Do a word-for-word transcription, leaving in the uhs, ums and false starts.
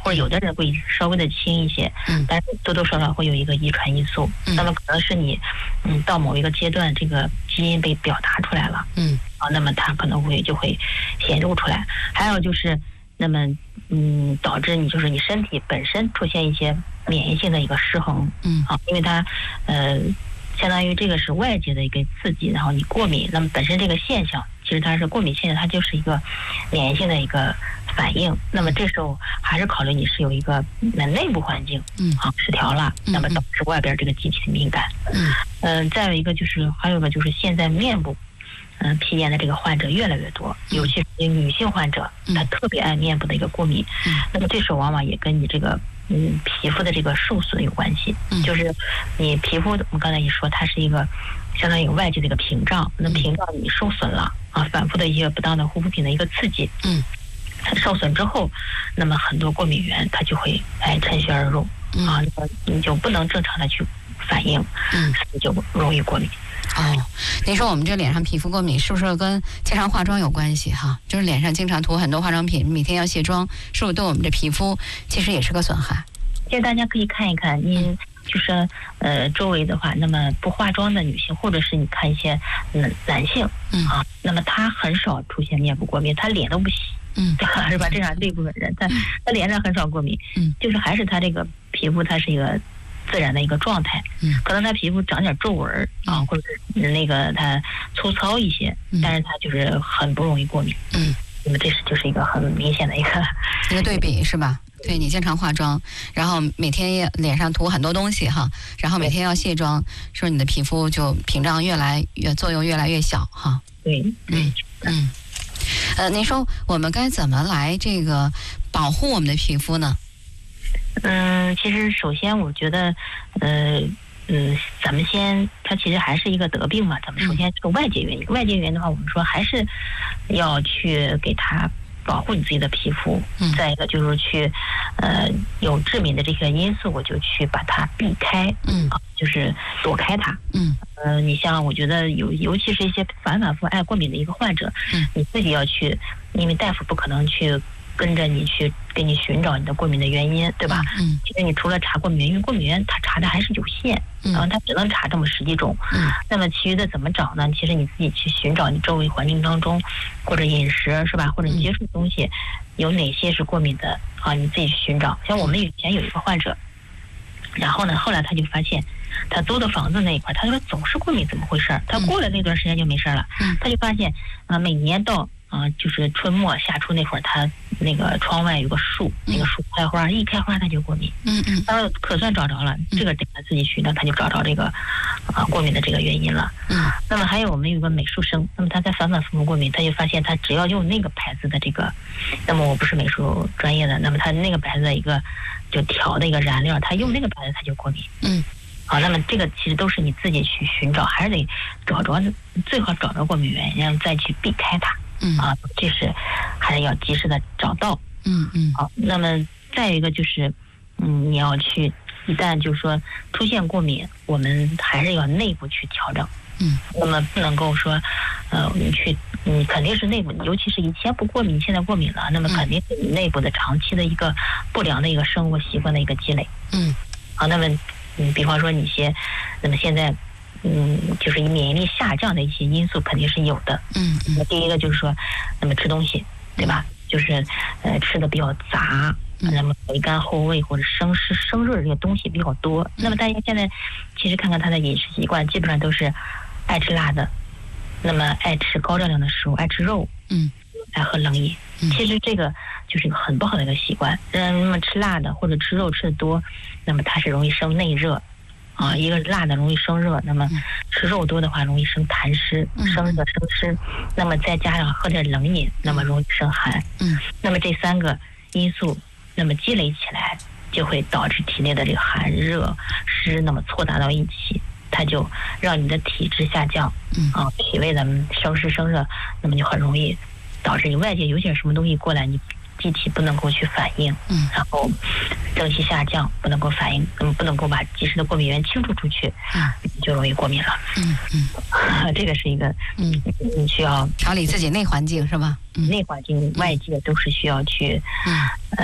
或者有的人会稍微的轻一些， 嗯， 但是多多少少会有一个遗传因素， 嗯， 那么可能是你，嗯，到某一个阶段，这个基因被表达出来了， 嗯， 啊，那么它可能会就会显露出来。还有就是，那么嗯，导致你就是你身体本身出现一些免疫性的一个失衡， 嗯， 啊，因为它，呃。相当于这个是外界的一个刺激，然后你过敏，那么本身这个现象，其实它是过敏现象，它就是一个免疫性的一个反应。那么这时候还是考虑你是有一个那内部环境， 嗯， 啊失调了，那么导致外边这个机体的敏感。 嗯， 嗯、呃，再有一个就是还有一个就是现在面部，嗯、呃，皮炎的这个患者越来越多，尤其是女性患者，她特别爱面部的一个过敏。嗯，那么这时候往往也跟你这个。嗯，皮肤的这个受损有关系， 嗯， 就是你皮肤，我刚才也说，它是一个相当于有外界的一个屏障，那屏障你受损了啊，反复的一些不当的护肤品的一个刺激， 嗯， 受损之后，那么很多过敏源它就会哎趁虚而入，嗯、啊，你就不能正常的去反应， 嗯， 所以就容易过敏。 哦，您说我们这脸上皮肤过敏是不是跟经常化妆有关系哈？就是脸上经常涂很多化妆品，每天要卸妆，是不是对我们的皮肤其实也是个损害？ 其实大家可以看一看，您就是呃周围的话，那么不化妆的女性，或者是你看一些男男性， 嗯啊，那么他很少出现面部过敏，他脸都不洗， 嗯， 对吧？是吧？这样这部分人，他他脸上很少过敏， 嗯， 就是还是他这个皮肤，它是一个。自然的一个状态，嗯，可能他皮肤长点皱纹啊，或者是那个他粗糙一些，嗯、但是他就是很不容易过敏，嗯，那么这是就是一个很明显的一个一个对比是吧？对，你经常化妆，然后每天脸上涂很多东西哈，然后每天要卸妆，说你的皮肤就屏障越来越作用越来越小哈。 对， 嗯嗯，呃，您说我们该怎么来这个保护我们的皮肤呢？ 嗯，其实首先我觉得，呃，嗯，咱们先，它其实还是一个得病嘛。咱们首先这个外界原因，外界原因的话，我们说还是要去给它保护你自己的皮肤。嗯。再一个就是去，呃，有致敏的这些因素，我就去把它避开。嗯。啊，就是躲开它。嗯。呃，你像我觉得有，尤其是一些反反复爱过敏的一个患者，嗯，你自己要去，因为大夫不可能去。跟着你去给你寻找你的过敏的原因，对吧？嗯，其实你除了查过敏源，因为过敏源它查的还是有限，嗯，然后它只能查这么十几种，嗯，那么其余的怎么找呢？其实你自己去寻找你周围环境当中，或者饮食是吧？或者你接触的东西有哪些是过敏的啊？你自己去寻找。像我们以前有一个患者，然后呢，后来他就发现他租的房子那一块，他说总是过敏，怎么回事？他过了那段时间就没事了，嗯，他就发现啊，每年到。啊，就是春末夏初那会儿，他那个窗外有个树，那个树开花，一开花他就过敏。嗯嗯，他说可算找着了，这个得他自己寻找，他就找着这个啊过敏的这个原因了。嗯，那么还有我们有个美术生，那么他在反反复复过敏，他就发现他只要用那个牌子的这个，那么我不是美术专业的，那么他那个牌子的一个就调的一个燃料，他用那个牌子他就过敏。嗯。好，那么这个其实都是你自己去寻找，还是得找着，最好找着过敏源，然后再去避开它。嗯啊，这是还是要及时的找到。嗯嗯。好，那么再一个就是，嗯，你要去一旦就是说出现过敏，我们还是要内部去调整。嗯。那么不能够说，呃，你去，你肯定是内部，尤其是以前不过敏，现在过敏了，那么肯定是你内部的长期的一个不良的一个生活习惯的一个积累。嗯。好，那么嗯，比方说你些，那么现在。嗯，就是免疫力下降的一些因素肯定是有的。嗯，那第一个就是说，那么吃东西，对吧？就是呃吃的比较杂，那么回甘后味或者生湿生热这个东西比较多。那么大家现在其实看看他的饮食习惯，基本上都是爱吃辣的，那么爱吃高热量的食物，爱吃肉，嗯，爱喝冷饮。其实这个就是一个很不好的一个习惯。那么吃辣的或者吃肉吃的多，那么它是容易生内热。啊，一个辣的容易生热，那么吃肉多的话容易生痰湿，生热生湿，那么再加上喝点冷饮，那么容易生寒。嗯，那么这三个因素，那么积累起来，就会导致体内的这个寒热湿，那么错杂到一起，它就让你的体质下降。嗯，啊，脾胃的生湿生热，那么就很容易导致你外界有点什么东西过来，你机体不能够去反应，嗯，然后正气下降，不能够反应，嗯，不能够把及时的过敏源清除出去，嗯，就容易过敏了。嗯嗯，啊，这个是一个，嗯，你需要调理自己内环境是吧？ 内环境、外界都是需要去，嗯，